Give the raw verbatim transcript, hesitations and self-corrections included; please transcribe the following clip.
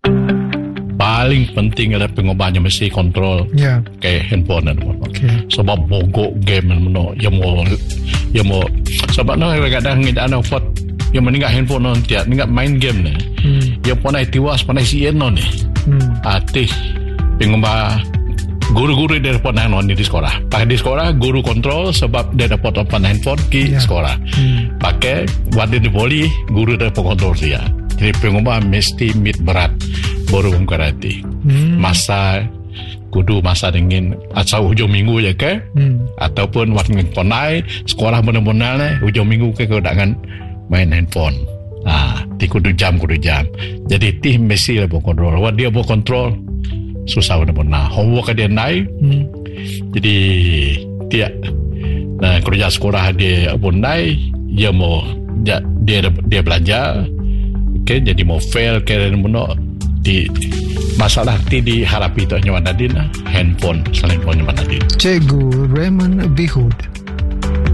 Paling penting adalah pengubahnya mesti kontrol Ya. ke handphone na mo. Okay. Sebab bogo game mo yang mo yang mo sebab no kadang ngid ana fot yang meninggal handphone non tiap ninggal main game ni. Hmm. Yang panai tiwas panai sien non ni. Hmm. Ati pengubah guru-guru dia dapat non di sekolah. Pakai di sekolah guru kontrol sebab dia dapat open handphone di Ya. sekolah. Hmm. Pakai wadah di poli guru dapat kontrol dia. Jadi pengubah mesti mit berat baru mengkarati. Hmm. Masa kudu masa dingin asal hujung minggu je ke Hmm. ataupun waktu ponai sekolah benar-benar ni hujung minggu ke kedangan main handphone. Ah, ti kudu jam kudu jam. Jadi ti mesti lah berkontrol. Wah dia berkontrol susah benar-benar. Homework dia naik. Hmm. Jadi dia nah kerja sekolah dia pun naik. Dia mau dia dia, dia belajar. Okay, jadi mau fail ke mana di masalah ti diharapi tu nyawa dadin handphone selain pun nyawa dadin. Cikgu Raymond Bihud.